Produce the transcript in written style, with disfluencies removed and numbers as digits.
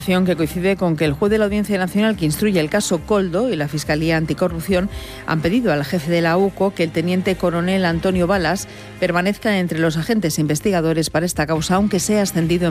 Que coincide con que el juez de la Audiencia Nacional que instruye el caso Koldo y la Fiscalía Anticorrupción han pedido al jefe de la UCO que el teniente coronel Antonio Balas permanezca entre los agentes investigadores para esta causa, aunque sea ascendido